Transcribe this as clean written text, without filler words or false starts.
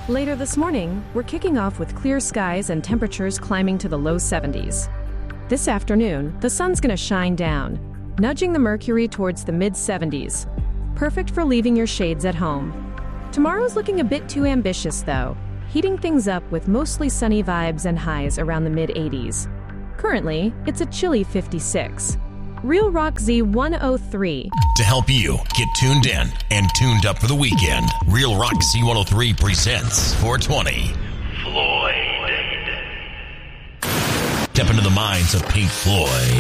Later this morning, we're kicking off with clear skies and temperatures climbing to the low 70s. This afternoon, the sun's going to shine down, nudging the mercury towards the mid-70s. Perfect for leaving your shades at home. Tomorrow's looking a bit too ambitious, though, heating things up with mostly sunny vibes and highs around the mid-80s. Currently, it's a chilly 56. Real Rock Z103. To help you get tuned in and tuned up for the weekend, Real Rock Z103 presents 420 Floyd. Step into the minds of Pink Floyd.